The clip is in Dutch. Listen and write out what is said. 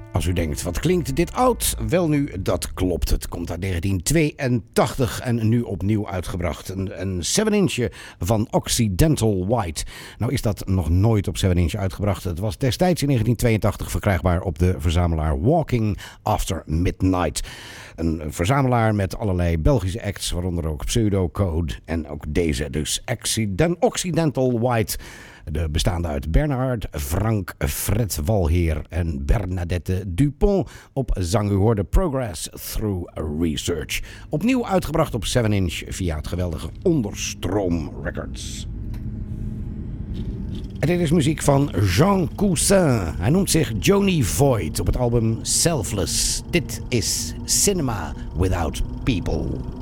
Als u denkt, wat klinkt dit oud? Wel nu, dat klopt. Het komt uit 1982 en nu opnieuw uitgebracht. Een 7-inch van Occidental White. Nou is dat nog nooit op 7-inch uitgebracht. Het was destijds in 1982 verkrijgbaar op de verzamelaar Walking After Midnight. Een verzamelaar met allerlei Belgische acts, waaronder ook Pseudocode en ook deze. Dus Occidental White. De bestaande uit Bernard, Frank, Fred Walheer en Bernadette Dupont op zang. U hoorde Progress Through Research. Opnieuw uitgebracht op 7-inch via het geweldige Onderstroom Records. En dit is muziek van Jean Coussin. Hij noemt zich Joni Void op het album Selfless. Dit is Cinema Without People.